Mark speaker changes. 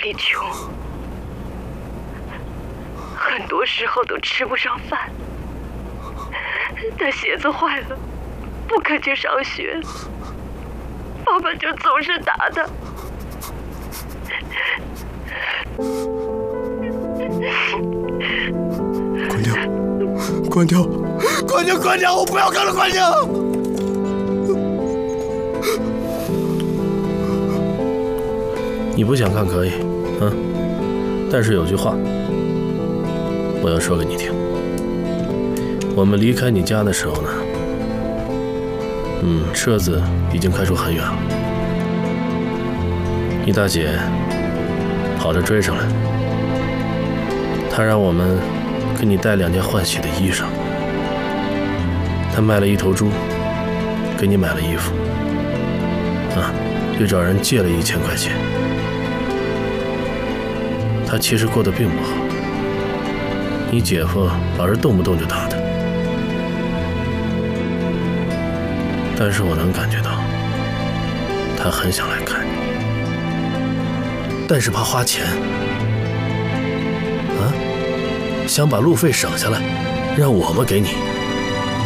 Speaker 1: 里穷，很多时候都吃不上饭。他鞋子坏了，不肯去上学，爸爸就总是打他。
Speaker 2: 关掉！关掉！我不要看了，关掉！
Speaker 3: 你不想看可以，但是有句话我要说给你听。我们离开你家的时候呢，车子已经开出很远了。你大姐跑着追上来，她让我们给你带2件换洗的衣裳。她卖了1头猪，给你买了衣服，又找人借了1000块钱。她其实过得并不好，你姐夫老是动不动就打她，但是我能感觉到她很想来看你，但是怕花钱，想把路费省下来，让我们给你。